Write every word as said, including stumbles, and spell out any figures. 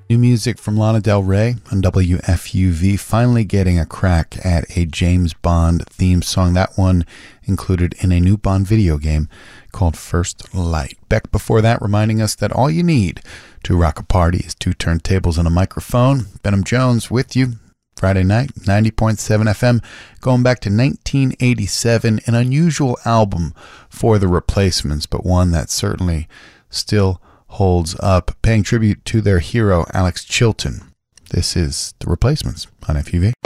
New music from Lana Del Rey on W F U V, finally getting a crack at a James Bond theme song. That one included in a new Bond video game called First Light. Beck before that reminding us that all you need to rock a party is two turntables and a microphone. Benham Jones with you Friday night, ninety point seven F M, going back to nineteen eighty-seven, an unusual album for the Replacements, but one that certainly still holds up, paying tribute to their hero, Alex Chilton. This is The Replacements on F U V.